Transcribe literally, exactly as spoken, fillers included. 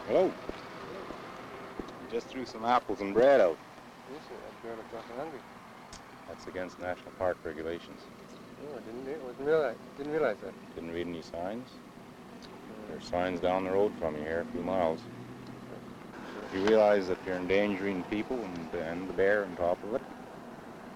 Hello. You just threw some apples and bread out. Yes, sir. That girl looked awful hungry. That's against national park regulations. Oh, I didn't, re- wasn't realize, didn't realize that. Didn't read any signs? Uh, There's signs down the road from you here, a few miles. sure. You realize that you're endangering people and, and the bear on top of it?